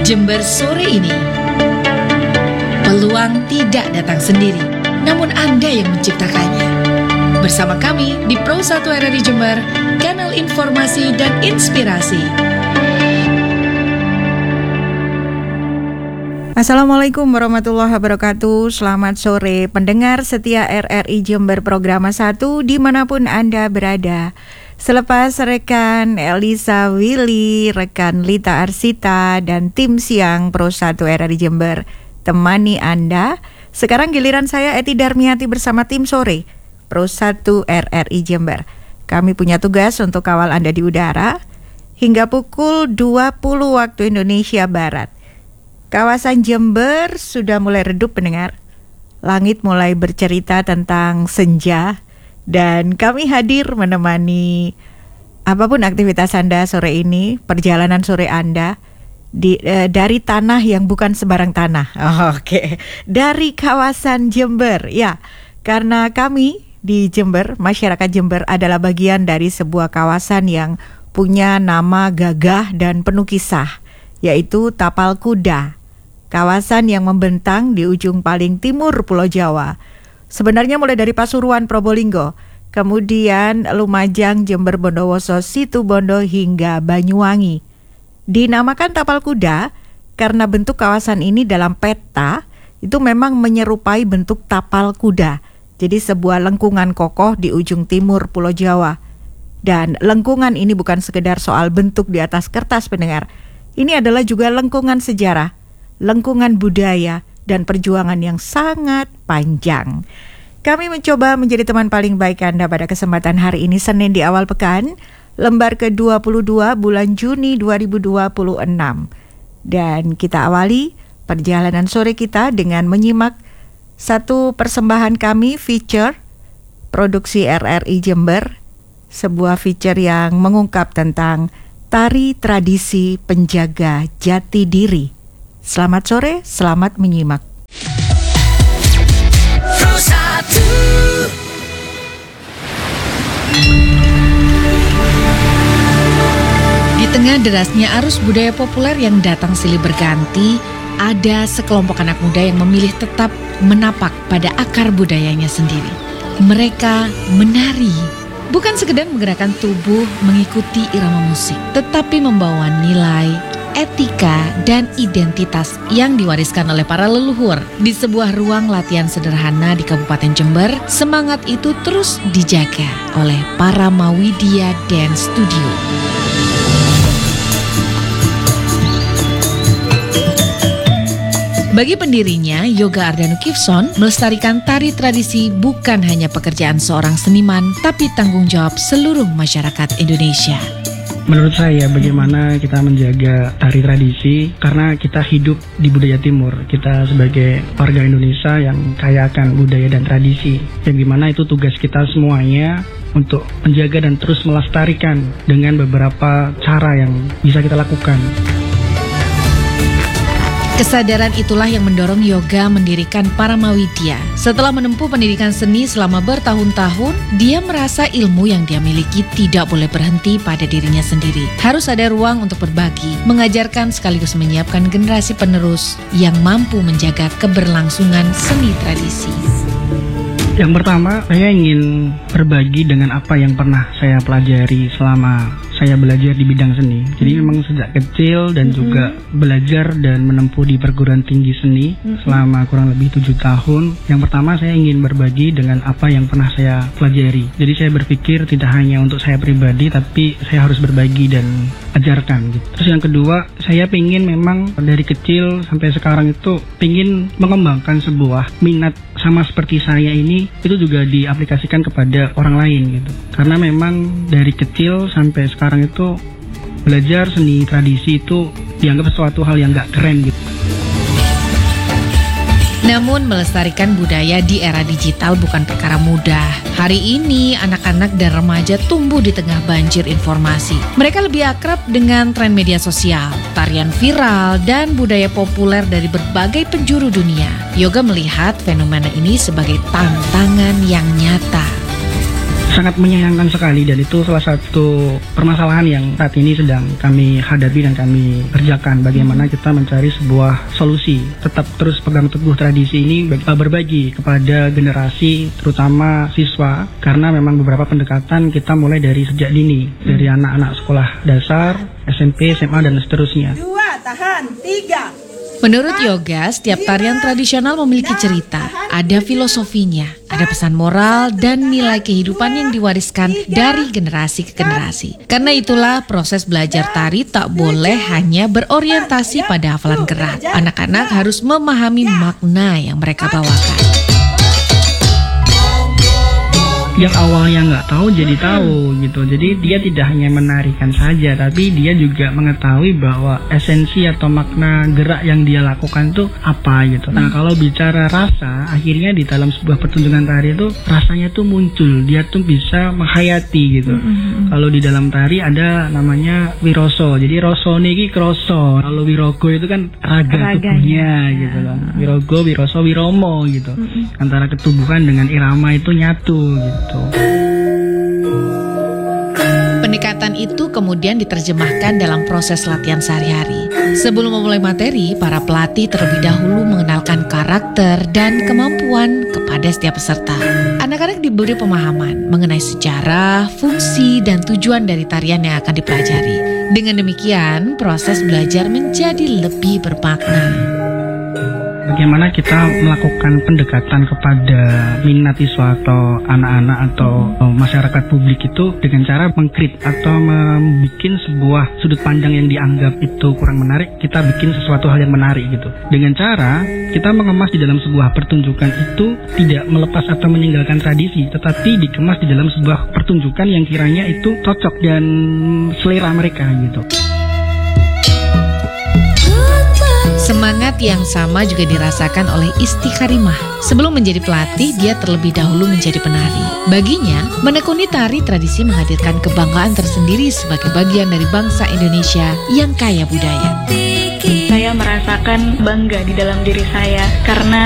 Jember sore ini. Peluang tidak datang sendiri, namun Anda yang menciptakannya. Bersama kami di Pro 1 RRI Jember, kanal informasi dan inspirasi. Assalamualaikum warahmatullahi wabarakatuh. Selamat sore pendengar setia RRI Jember Programa 1 dimanapun Anda berada. Selepas rekan Elisa Willy, rekan Lita Arsita, dan tim siang Pro 1 RRI Jember temani Anda, sekarang giliran saya Eti Darmiati bersama tim sore Pro 1 RRI Jember. Kami punya tugas untuk kawal Anda di udara hingga pukul 20 waktu Indonesia Barat. Kawasan Jember sudah mulai redup pendengar. Langit mulai bercerita tentang senja. Dan kami hadir menemani apapun aktivitas Anda sore ini, perjalanan sore Anda dari tanah yang bukan sebarang tanah. Oke. Dari kawasan Jember. Ya, karena kami di Jember, masyarakat Jember adalah bagian dari sebuah kawasan yang punya nama gagah dan penuh kisah, yaitu Tapal Kuda. Kawasan yang membentang di ujung paling timur Pulau Jawa. Sebenarnya mulai dari Pasuruan, Probolinggo, kemudian Lumajang, Jember, Bondowoso, Situbondo hingga Banyuwangi. Dinamakan Tapal Kuda karena bentuk kawasan ini dalam peta itu memang menyerupai bentuk tapal kuda. Jadi sebuah lengkungan kokoh di ujung timur Pulau Jawa. Dan lengkungan ini bukan sekedar soal bentuk di atas kertas pendengar. Ini adalah juga lengkungan sejarah, lengkungan budaya, dan perjuangan yang sangat panjang. Kami mencoba menjadi teman paling baik Anda pada kesempatan hari ini, Senin di awal pekan, lembar ke-22 bulan Juni 2026. Dan kita awali perjalanan sore kita dengan menyimak satu persembahan kami, feature produksi RRI Jember, sebuah feature yang mengungkap tentang tari tradisi penjaga jati diri. Selamat sore, selamat menyimak. Pro 1. Di tengah derasnya arus budaya populer yang datang silih berganti, ada sekelompok anak muda yang memilih tetap menapak pada akar budayanya sendiri. Mereka menari, bukan sekedar menggerakkan tubuh mengikuti irama musik, tetapi membawa nilai, etika, dan identitas yang diwariskan oleh para leluhur. Di sebuah ruang latihan sederhana di Kabupaten Jember, semangat itu terus dijaga oleh para Mawidia Dance Studio. Bagi pendirinya, Yoga Ardhanu Kifson, melestarikan tari tradisi bukan hanya pekerjaan seorang seniman, tapi tanggung jawab seluruh masyarakat Indonesia. Menurut saya, bagaimana kita menjaga tari tradisi, karena kita hidup di budaya timur. Kita sebagai warga Indonesia yang kaya akan budaya dan tradisi, yang dimana itu tugas kita semuanya untuk menjaga dan terus melestarikan dengan beberapa cara yang bisa kita lakukan. Kesadaran itulah yang mendorong Yoga mendirikan Paramawidia. Setelah menempuh pendidikan seni selama bertahun-tahun, dia merasa ilmu yang dia miliki tidak boleh berhenti pada dirinya sendiri. Harus ada ruang untuk berbagi, mengajarkan sekaligus menyiapkan generasi penerus yang mampu menjaga keberlangsungan seni tradisi. Yang pertama, saya ingin berbagi dengan apa yang pernah saya pelajari selama saya belajar di bidang seni. Jadi memang sejak kecil dan juga belajar dan menempuh di perguruan tinggi seni selama kurang lebih 7 tahun. Yang pertama, saya ingin berbagi dengan apa yang pernah saya pelajari. Jadi saya berpikir tidak hanya untuk saya pribadi, tapi saya harus berbagi dan ajarkan gitu. Terus yang kedua, saya ingin memang dari kecil sampai sekarang itu ingin mengembangkan sebuah minat sama seperti saya ini, itu juga diaplikasikan kepada orang lain gitu. Karena memang dari kecil sampai sekarang itu belajar seni tradisi itu dianggap sesuatu hal yang gak keren gitu. Namun melestarikan budaya di era digital bukan perkara mudah. Hari ini anak-anak dan remaja tumbuh di tengah banjir informasi. Mereka lebih akrab dengan tren media sosial, tarian viral, dan budaya populer dari berbagai penjuru dunia. Yoga melihat fenomena ini sebagai tantangan yang nyata. sangat menyayangkan sekali, dan itu salah satu permasalahan yang saat ini sedang kami hadapi dan kami kerjakan. Bagaimana kita mencari sebuah solusi, tetap terus pegang teguh tradisi ini, berbagi kepada generasi terutama siswa, karena memang beberapa pendekatan kita mulai dari sejak dini, dari anak-anak sekolah dasar, SMP, SMA, dan seterusnya. 2, tahan, 3. Menurut Yoga, setiap tarian tradisional memiliki cerita, ada filosofinya, ada pesan moral dan nilai kehidupan yang diwariskan dari generasi ke generasi. Karena itulah proses belajar tari tak boleh hanya berorientasi pada hafalan gerak. Anak-anak harus memahami makna yang mereka bawakan. Yang awalnya nggak tahu jadi tahu gitu. Jadi dia tidak hanya menarikan saja, tapi dia juga mengetahui bahwa esensi atau makna gerak yang dia lakukan tuh apa gitu. Nah, kalau bicara rasa, akhirnya di dalam sebuah pertunjukan tari itu rasanya tuh muncul. Dia tuh bisa menghayati gitu. Kalau di dalam tari ada namanya wiroso. Jadi roso niki kroso. Kalau wirogo itu kan raga tubuhnya gitu kan. Wirogo, wiroso, wiromo gitu. Antara ketubuhan dengan irama itu nyatu gitu. Pendekatan itu kemudian diterjemahkan dalam proses latihan sehari-hari. Sebelum memulai materi, para pelatih terlebih dahulu mengenalkan karakter dan kemampuan kepada setiap peserta. Anak-anak diberi pemahaman mengenai sejarah, fungsi, dan tujuan dari tarian yang akan dipelajari. Dengan demikian, proses belajar menjadi lebih bermakna. Bagaimana kita melakukan pendekatan kepada minat siswa atau anak-anak atau masyarakat publik itu dengan cara mengkrit atau membuat sebuah sudut pandang yang dianggap itu kurang menarik, kita bikin sesuatu hal yang menarik gitu. Dengan cara kita mengemas di dalam sebuah pertunjukan itu tidak melepas atau meninggalkan tradisi, tetapi dikemas di dalam sebuah pertunjukan yang kiranya itu cocok dan selera mereka gitu. Semangat yang sama juga dirasakan oleh Isti Karimah. Sebelum menjadi pelatih, dia terlebih dahulu menjadi penari. Baginya, menekuni tari tradisi menghadirkan kebanggaan tersendiri sebagai bagian dari bangsa Indonesia yang kaya budaya. Saya merasakan bangga di dalam diri saya karena